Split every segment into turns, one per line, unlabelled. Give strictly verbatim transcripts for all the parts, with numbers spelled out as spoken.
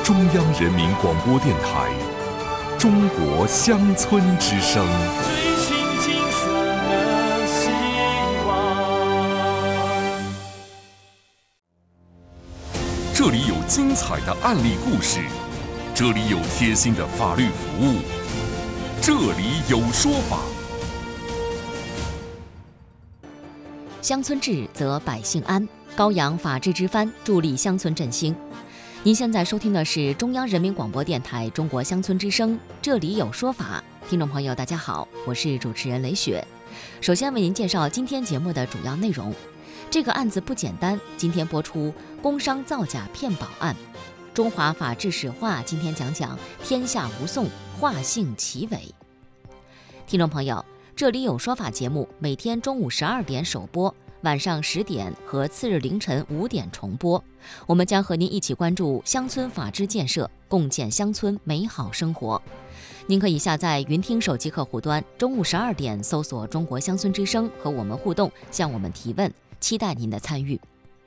中央人民广播电台中国乡村之声。
追寻金色的希望。
这里有精彩的案例故事，这里有贴心的法律服务，这里有说法。
乡村治则百姓安，高扬法治之帆，助力乡村振兴。您现在收听的是中央人民广播电台中国乡村之声，这里有说法。听众朋友大家好，我是主持人雷雪。首先为您介绍今天节目的主要内容。这个案子不简单，今天播出工商造假骗保案。中华法治史话，今天讲讲天下无讼，化姓齐伟。听众朋友，这里有说法节目每天中午十二点首播，晚上十点和次日凌晨五点重播。我们将和您一起关注乡村法治建设，共建乡村美好生活。您可以下载云听手机客户端，中午十二点搜索中国乡村之声，和我们互动，向我们提问，期待您的参与。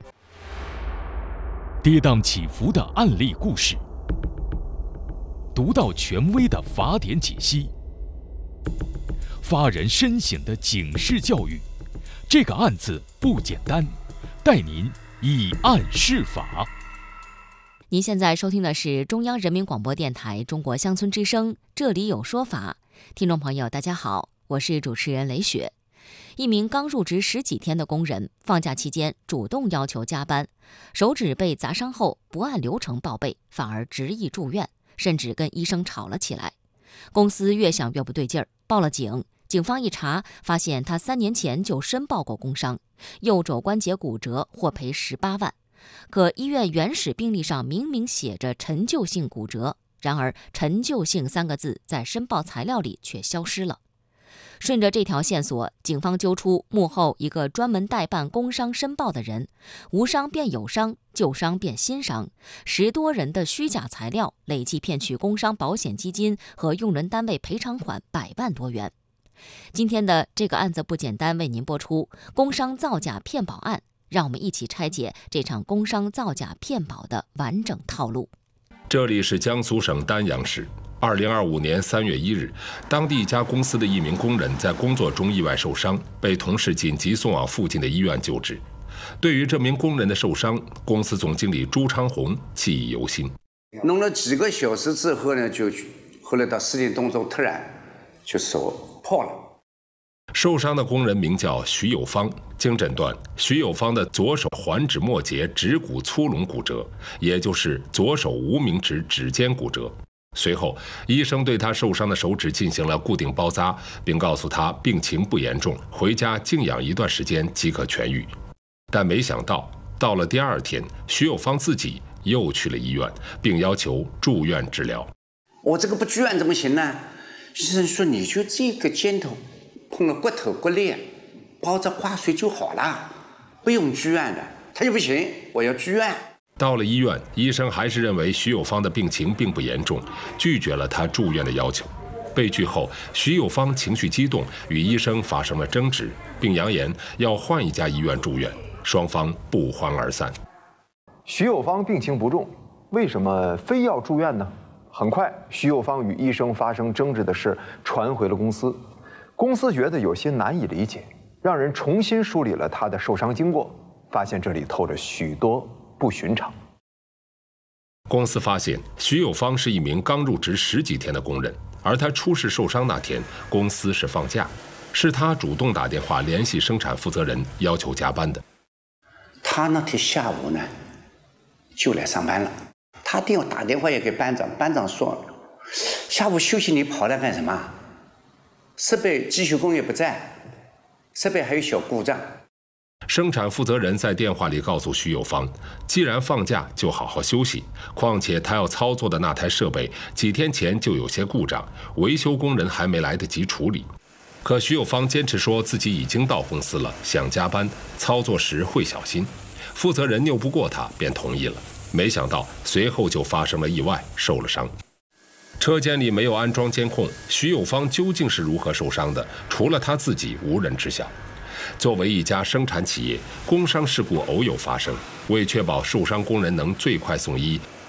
跌宕起伏的案例故事，独到权威的法典解析，发人深省的警示教育。这个案子不简单，带您以案释法。
您现在收听的是中央人民广播电台中国乡村之声，这里有说法。听众朋友大家好，我是主持人雷雪。一名刚入职十几天的工人，放假期间主动要求加班，手指被砸伤后不按流程报备，反而执意住院，甚至跟医生吵了起来。公司越想越不对劲儿，报了警。警方一查，发现他三年前就申报过工伤，右肘关节骨折，获赔十八万。可医院原始病历上明明写着陈旧性骨折，然而陈旧性三个字在申报材料里却消失了。顺着这条线索，警方揪出幕后一个专门代办工伤申报的人，无伤变有伤，旧伤变新伤，十多人的虚假材料累计骗取工伤保险基金和用人单位赔偿款百万多元。今天的这个案子不简单，为您播出工伤造假骗保案，让我们一起拆解这场工伤造假骗保的完整套路。
这里是江苏省丹阳市。二零二五年三月一日，当地一家公司的一名工人在工作中意外受伤，被同事紧急送往附近的医院救治。对于这名工人的受伤，公司总经理朱昌红记忆犹新。
弄了几个小时之后呢，就后来到四点多钟突然就手破了。
受伤的工人名叫徐有芳，经诊断，徐有芳的左手环指末节指骨粗隆骨折，也就是左手无名指指尖骨折。随后，医生对他受伤的手指进行了固定包扎，并告诉他病情不严重，回家静养一段时间即可痊愈。但没想到，到了第二天，徐有芳自己又去了医院，并要求住院治疗。
我这个不住院怎么行呢？医生说你就这个肩头碰了骨头骨裂，包着挂水就好了，不用住院的。他就不行，我要住院。
到了医院，医生还是认为徐有芳的病情并不严重，拒绝了他住院的要求。被拒后，徐有芳情绪激动，与医生发生了争执，并扬言要换一家医院住院，双方不欢而散。
徐有芳病情不重，为什么非要住院呢？很快，徐有芳与医生发生争执的事传回了公司，公司觉得有些难以理解，让人重新梳理了他的受伤经过，发现这里透着许多不寻常。
公司发现徐有芳是一名刚入职十几天的工人，而他出事受伤那天，公司是放假，是他主动打电话联系生产负责人，要求加班的。
他那天下午呢，就来上班了。他电话打电话也给班长，班长说，下午休息你跑来干什么？设备机修工也不在，设备还有小故障。
生产负责人在电话里告诉徐有芳，既然放假就好好休息，况且他要操作的那台设备几天前就有些故障，维修工人还没来得及处理。可徐有芳坚持说自己已经到公司了，想加班，操作时会小心。负责人拗不过他，便同意了。没想到随后就发生了意外，受了伤。车间里没有安装监控，徐有芳究竟是如何受伤的，除了他自己无人知晓。作为一家生产企业，工伤事故偶有发生，为确保受伤工人能最快送医，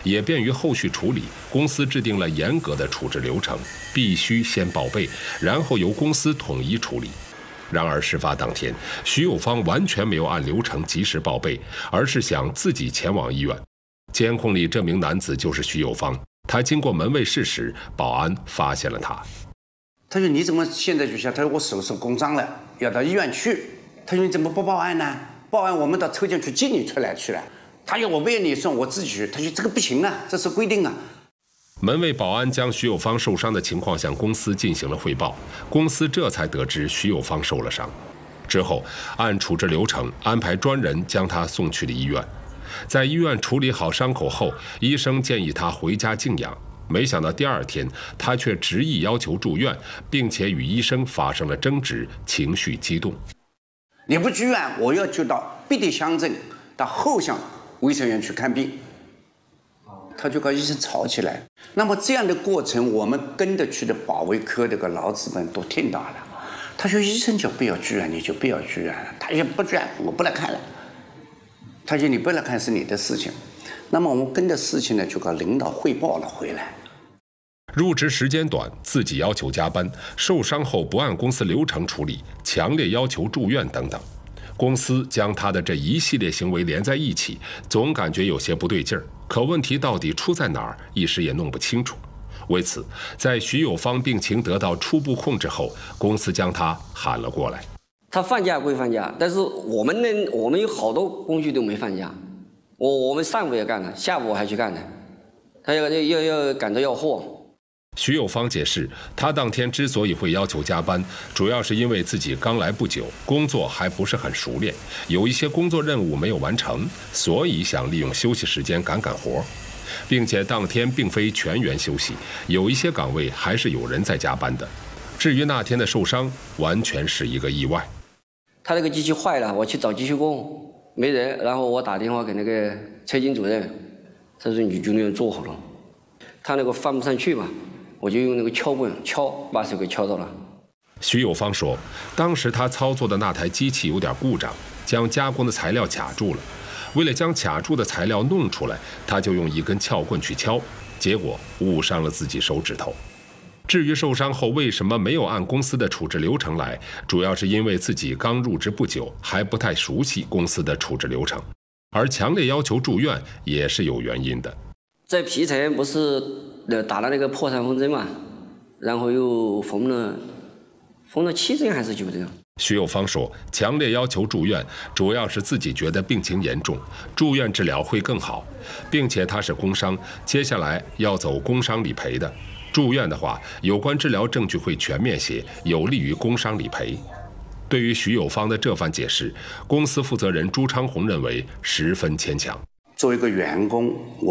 也便于后续处理，公司制定了严格的处置流程，必须先报备，然后由公司统一处理。然而事发当天，徐有芳完全没有按流程及时报备，而是想自己前往医院。监控里这名男子就是徐有芳，他经过门卫室时，保安发现了他。
他说：“你怎么现在就下？”他说：“我手受工伤了，要到医院去。”他说：“你怎么不报案呢？报案我们到抽检去接你出来去了。”他说：“我不愿你送，我自己去。”他说：“这个不行啊，这是规定啊。”
门卫保安将徐有芳受伤的情况向公司进行了汇报，公司这才得知徐有芳受了伤。之后，按处置流程安排专人将他送去了医院。在医院处理好伤口后，医生建议他回家静养。没想到第二天，他却执意要求住院，并且与医生发生了争执，情绪激动。
你不住院，我要就到别的乡镇，到后巷卫生院去看病。他就跟医生吵起来。那么这样的过程，我们跟着去的保卫科这个老子们都听到了。他说：“医生就不要住院，你就不要住院了。”他说：“不住院，我不来看了。”他说：“你不来看是你的事情。”那么我们跟着事情呢，就跟领导汇报了回来。
入职时间短，自己要求加班，受伤后不按公司流程处理，强烈要求住院等等。公司将他的这一系列行为连在一起，总感觉有些不对劲儿。可问题到底出在哪儿，一时也弄不清楚。为此，在徐有芳病情得到初步控制后，公司将他喊了过来。
他放假归放假，但是我们呢，我们有好多工序都没放假。我我们上午也干了，下午还去干呢。他要要要赶着要货。
徐有芳解释，他当天之所以会要求加班，主要是因为自己刚来不久，工作还不是很熟练，有一些工作任务没有完成，所以想利用休息时间赶赶活，并且当天并非全员休息，有一些岗位还是有人在加班的。至于那天的受伤，完全是一个意外。
他那个机器坏了，我去找机修工，没人，然后我打电话给那个车间主任，他说你就那样做好了。他那个放不上去嘛。我就用那个敲棍敲，把手给敲到了。
徐有芳说，当时他操作的那台机器有点故障，将加工的材料卡住了。为了将卡住的材料弄出来，他就用一根撬棍去敲，结果误伤了自己手指头。至于受伤后为什么没有按公司的处置流程来，主要是因为自己刚入职不久，还不太熟悉公司的处置流程，而强烈要求住院也是有原因的。
在皮层不是呃打了那个破伤风针嘛，然后又缝了缝了七针还是九针。
徐有芳说，强烈要求住院，主要是自己觉得病情严重，住院治疗会更好，并且他是工伤，接下来要走工伤理赔的。住院的话，有关治疗证据会全面些，有利于工伤理赔。对于徐有芳的这番解释，公司负责人朱昌红认为十分牵强。
作为一个员工，我